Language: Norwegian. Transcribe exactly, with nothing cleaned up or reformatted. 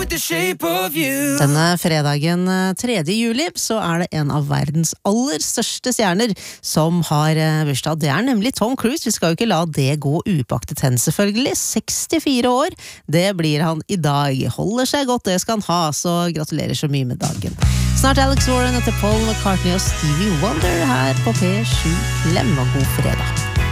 like the shape of you. Denne fredagen tredje juli så er det en av verdens aller største stjerner som har bursdag. Det er nemlig Tom Cruise. Vi skal jo ikke la det gå upaktet hen selvfølgelig. sekstifire år, det blir han i dag. Holder seg godt, det skal han ha, så gratulerer så mye med dagen. Snart Alex Warren etter Paul McCartney og Stevie Wonder her på P sju. Klem og god fredag.